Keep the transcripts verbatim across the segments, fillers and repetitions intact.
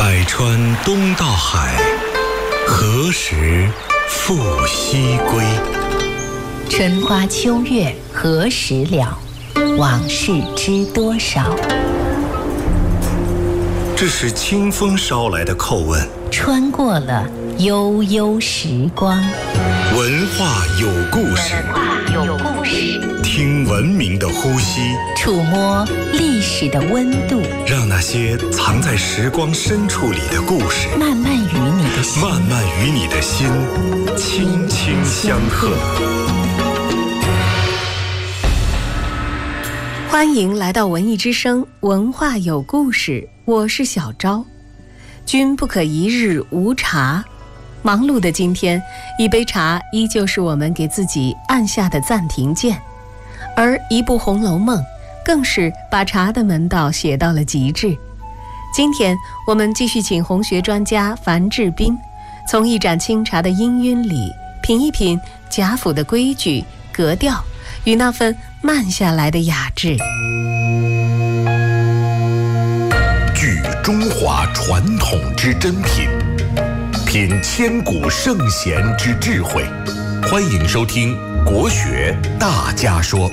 百川东到海，何时复西归？ 春花秋月何时了？往事知多少？ 这是清风捎来的叩问， 穿过了悠悠时光。 文化有故事， 有故事， 听文明的呼吸， 触摸历史的温度， 让那些藏在时光深处里的故事， 慢慢与你的心， 慢慢与你的心轻轻相和。 欢迎来到文艺之声，文化有故事，我是小昭。君不可一日无茶。忙碌的今天，一杯茶依旧是我们给自己按下的暂停键，而一部《红楼梦》更是把茶的门道写到了极致。今天我们继续请红学专家樊志斌，从一盏清茶的氤氲里品一品贾府的规矩格调与那份慢下来的雅致， 聚中华传统之珍品，品千古圣贤之智慧。欢迎收听国学大家说。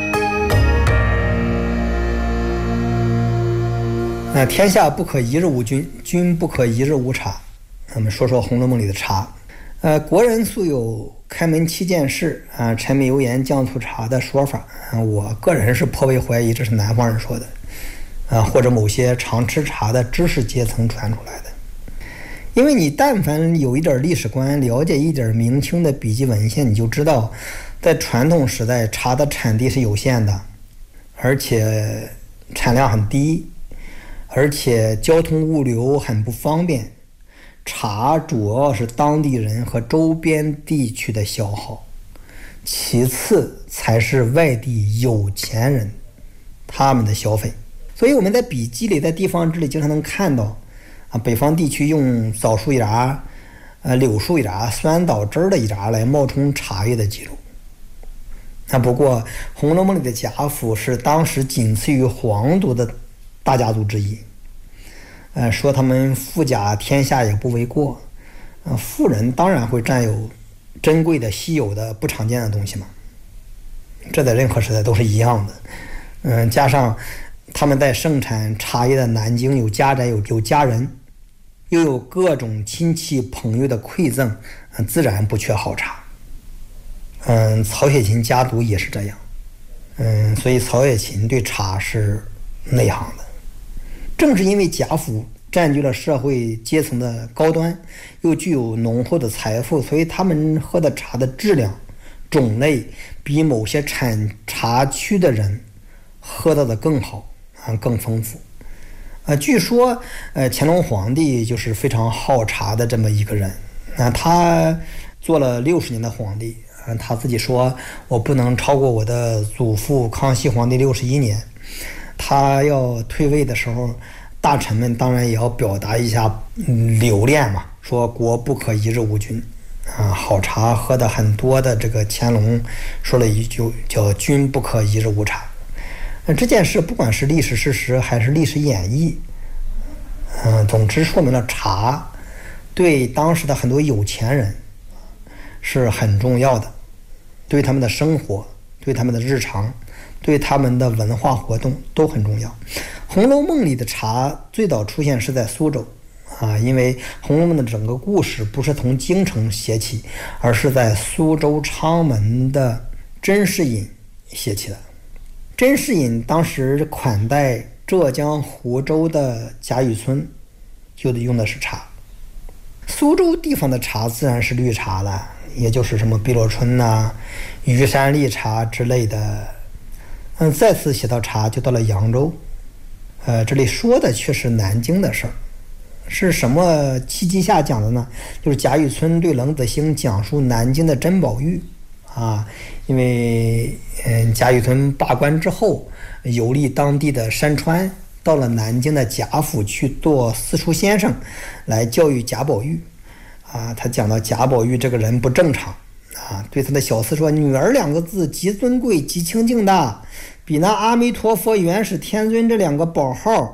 那天下不可一日无君，君不可一日无茶。我们说说《红楼梦》里的茶。呃，国人素有开门七件事啊，柴米油盐酱醋茶的说法啊，我个人是颇为怀疑这是南方人说的啊，或者某些常吃茶的知识阶层传出来的。因为你但凡有一点历史观，了解一点明清的笔记文献，你就知道在传统时代茶的产地是有限的，而且产量很低，而且交通物流很不方便。茶主要是当地人和周边地区的消耗，其次才是外地有钱人他们的消费。所以我们在笔记里，在地方志里经常能看到啊，北方地区用枣树芽、呃柳树芽、酸枣汁的芽来冒充茶叶的记录。那不过《红楼梦》里的贾府是当时仅次于皇族的大家族之一。呃，说他们富甲天下也不为过，呃，富人当然会占有珍贵的、稀有的、不常见的东西嘛，这在任何时代都是一样的。嗯、呃，加上他们在盛产茶叶的南京有家宅、有有家人，又有各种亲戚朋友的馈赠，呃、自然不缺好茶。嗯，曹雪芹家族也是这样，嗯，所以曹雪芹对茶是内行的。正是因为贾府占据了社会阶层的高端，又具有浓厚的财富，所以他们喝的茶的质量、种类比某些产茶区的人喝到的更好啊，更丰富。呃，据说呃乾隆皇帝就是非常好茶的这么一个人啊，他做了六十年的皇帝啊，他自己说我不能超过我的祖父康熙皇帝六十一年。他要退位的时候，大臣们当然也要表达一下留恋嘛，说国不可一日无君啊，好茶喝的很多的这个乾隆说了一句叫君不可一日无茶。那这件事不管是历史事实还是历史演绎，嗯，总之说明了茶对当时的很多有钱人是很重要的，对他们的生活，对他们的日常，对他们的文化活动都很重要。《红楼梦》里的茶最早出现是在苏州啊，因为《红楼梦》的整个故事不是从京城写起，而是在苏州昌门的甄士隐写起的。甄士隐当时款待浙江湖州的贾雨村，就得用的是茶。苏州地方的茶自然是绿茶了，也就是什么碧螺春呐、虞山丽茶之类的。嗯，再次写到茶就到了扬州，呃，这里说的却是南京的事儿，是什么契机下讲的呢？就是贾雨村对冷子兴讲述南京的珍宝玉啊，因为嗯贾雨村罢官之后游历当地的山川，到了南京的贾府去做私塾先生，来教育贾宝玉啊。他讲到贾宝玉这个人不正常啊，对他的小厮说，女儿两个字极尊贵极清净的，比那阿弥陀佛元始天尊这两个宝号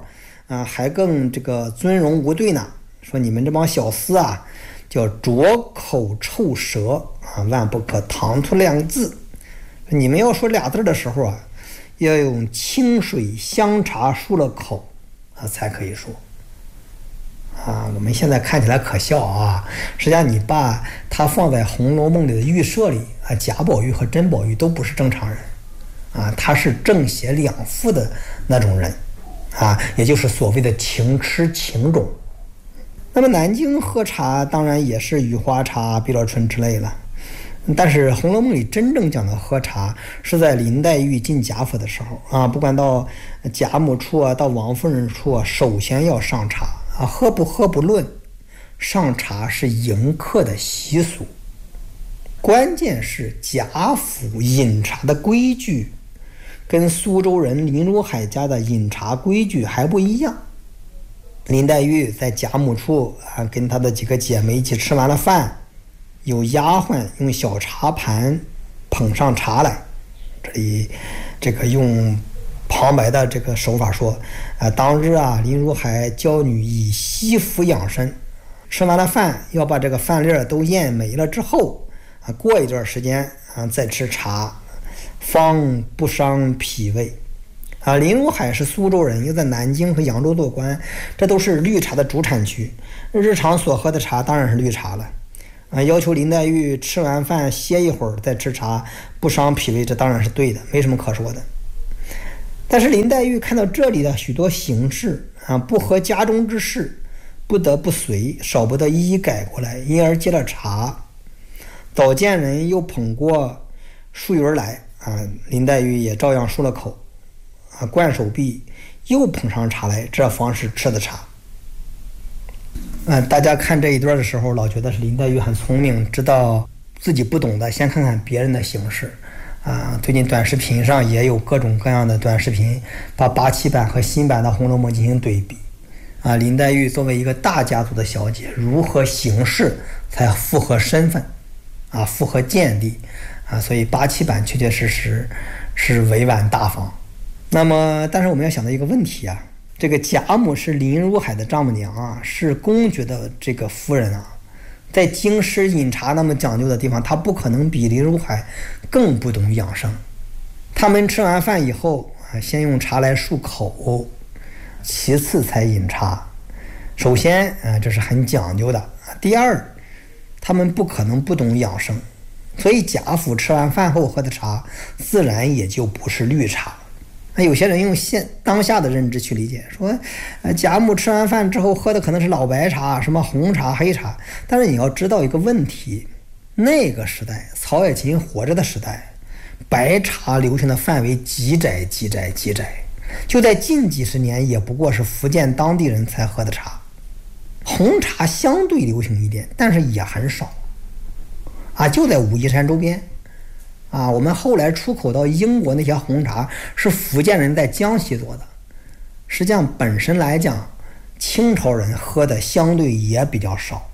啊，还更这个尊荣无对呢，说你们这帮小厮啊，叫拙口臭舌啊，万不可唐突两字。你们要说俩字的时候啊，要用清水香茶漱了口啊才可以说。啊，我们现在看起来可笑啊，实际上你把它放在《红楼梦》里的预设里啊，贾宝玉和甄宝玉都不是正常人啊，他是正邪两副的那种人啊，也就是所谓的情痴情种。那么南京喝茶当然也是雨花茶、碧螺春之类了，但是《红楼梦》里真正讲的喝茶是在林黛玉进贾府的时候啊，不管到贾母处啊，到王夫人处啊，首先要上茶啊，喝不喝不论，上茶是迎客的习俗。关键是贾府饮茶的规矩跟苏州人林如海家的饮茶规矩还不一样。林黛玉在贾母处啊，跟她的几个姐妹一起吃完了饭，有丫鬟用小茶盘捧上茶来，这里这个用旁白的这个手法说啊，当日啊，林如海教女以惜福养生，吃完了饭要把这个饭粒都咽没了之后啊，过一段时间啊再吃茶，方不伤脾胃。啊，林如海是苏州人，又在南京和扬州做官，这都是绿茶的主产区，日常所喝的茶当然是绿茶了。啊，要求林黛玉吃完饭歇一会儿再吃茶，不伤脾胃，这当然是对的，没什么可说的。但是林黛玉看到这里的许多形式啊，不合家中之事，不得不随，少不得一一改过来，因而接了茶。早见人又捧过漱盂来啊，林黛玉也照样漱了口啊，灌手臂，又捧上茶来，这方是吃的茶。嗯，大家看这一段的时候，老觉得是林黛玉很聪明，知道自己不懂的，先看看别人的形式。啊，最近短视频上也有各种各样的短视频，把八七版和新版的《红楼梦》进行对比。啊，林黛玉作为一个大家族的小姐，如何行事才符合身份，啊，符合见地，啊，所以八七版确确实实是委婉大方。那么，但是我们要想到一个问题啊。这个贾母是林如海的丈母娘啊，是公爵的这个夫人啊，在京师饮茶那么讲究的地方，她不可能比林如海更不懂养生。他们吃完饭以后啊，先用茶来漱口，其次才饮茶。首先啊，这是很讲究的。第二，他们不可能不懂养生，所以贾府吃完饭后喝的茶，自然也就不是绿茶。有些人用现当下的认知去理解，说，呃，贾母吃完饭之后喝的可能是老白茶、什么红茶、黑茶。但是你要知道一个问题，那个时代，曹雪芹活着的时代，白茶流行的范围极窄、极窄、极窄，就在近几十年，也不过是福建当地人才喝的茶。红茶相对流行一点，但是也很少，啊，就在武夷山周边。啊，我们后来出口到英国那些红茶是福建人在江西做的，实际上本身来讲，清朝人喝的相对也比较少。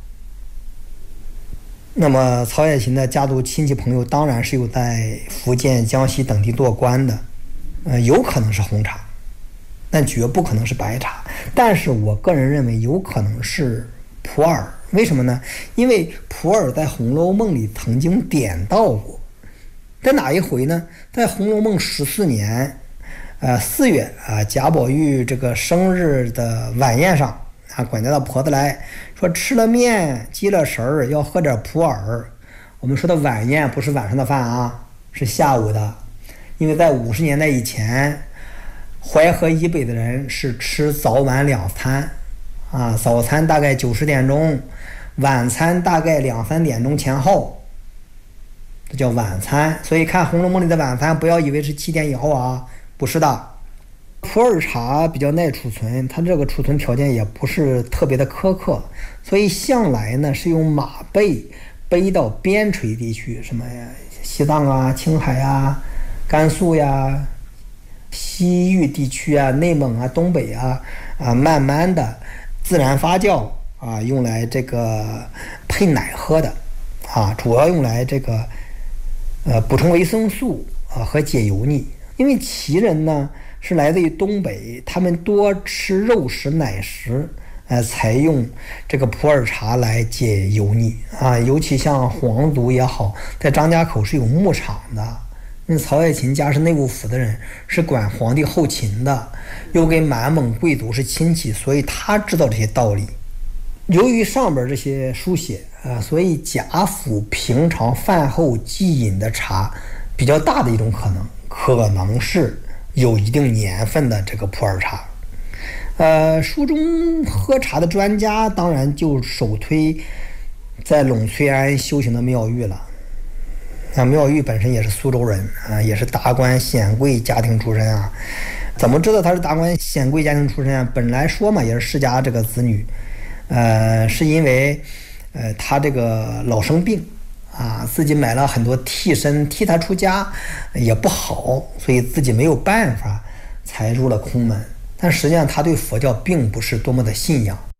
那么曹雪芹的家族亲戚朋友当然是有在福建、江西等地做官的，呃，有可能是红茶，但绝不可能是白茶。但是我个人认为有可能是普洱，为什么呢？因为普洱在《红楼梦》里曾经点到过。在哪一回呢？在《红楼梦》十四年，呃四月啊，贾宝玉这个生日的晚宴上啊，管家的婆子来说吃了面，积了食儿，要喝点普洱。我们说的晚宴不是晚上的饭啊，是下午的，因为在五十年代以前，淮河以北的人是吃早晚两餐啊，早餐大概九十点钟，晚餐大概两三点钟前后。这叫晚餐，所以看《红楼梦》里的晚餐，不要以为是七点以后啊，不是的。普洱茶比较耐储存，它这个储存条件也不是特别的苛刻，所以向来呢是用马背背到边陲地区，什么呀，西藏啊、青海啊、甘肃呀、西域地区啊、内蒙啊、东北啊啊，慢慢的自然发酵啊，用来这个配奶喝的啊，主要用来这个。呃，补充维生素啊和解油腻，因为旗人呢是来自于东北，他们多吃肉食奶食，呃，采用这个普洱茶来解油腻啊。尤其像皇族也好，在张家口是有牧场的。那曹爱琴家是内务府的人，是管皇帝后勤的，又跟满蒙贵族是亲戚，所以他知道这些道理。由于上边这些书写啊，所以贾府平常饭后忌饮的茶，比较大的一种可能，可能是有一定年份的这个普洱茶。呃，书中喝茶的专家当然就首推在陇翠庵修行的妙玉了。那妙玉本身也是苏州人啊，也是达官显贵家庭出身啊。怎么知道他是达官显贵家庭出身啊？本来说嘛，也是世家这个子女，呃，是因为呃他这个老生病啊，自己买了很多替身替他出家也不好，所以自己没有办法才入了空门。但实际上他对佛教并不是多么的信仰。